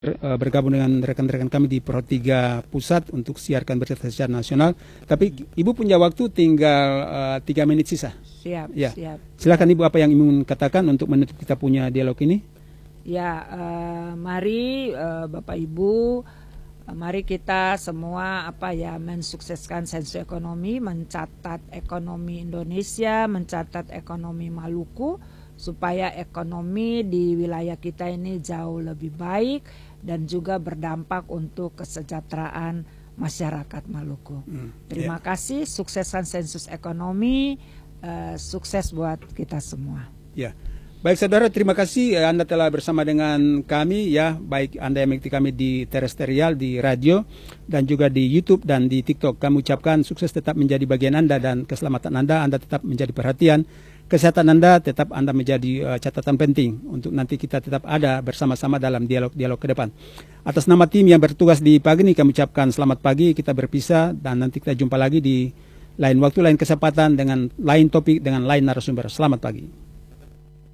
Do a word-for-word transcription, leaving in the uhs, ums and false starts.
uh, bergabung dengan rekan-rekan kami di Pro tiga Pusat untuk siarkan berita secara nasional. Tapi Ibu punya waktu tinggal uh, tiga menit sisa. Siap, ya. siap. Silakan Ibu, apa yang ingin katakan untuk menutup kita punya dialog ini? Ya, uh, mari uh, Bapak Ibu, uh, mari kita semua apa ya mensukseskan sensus ekonomi, mencatat ekonomi Indonesia, mencatat ekonomi Maluku, supaya ekonomi di wilayah kita ini jauh lebih baik dan juga berdampak untuk kesejahteraan masyarakat Maluku. Hmm, Terima yeah. kasih, sukseskan sensus ekonomi, uh, sukses buat kita semua. Ya, yeah. Baik saudara, terima kasih Anda telah bersama dengan kami ya, baik Anda yang mengikuti kami di terestrial, di radio, dan juga di YouTube dan di TikTok. Kami ucapkan sukses tetap menjadi bagian Anda dan keselamatan Anda, Anda tetap menjadi perhatian. Kesehatan Anda tetap Anda menjadi uh, catatan penting untuk nanti kita tetap ada bersama-sama dalam dialog-dialog ke depan. Atas nama tim yang bertugas di pagi ini kami ucapkan selamat pagi, kita berpisah dan nanti kita jumpa lagi di lain waktu, lain kesempatan dengan lain topik, dengan lain narasumber. Selamat pagi.